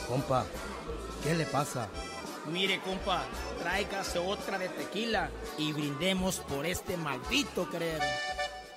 Compa, ¿qué le pasa? Mire, compa, tráigase otra de tequila y brindemos por este maldito querer.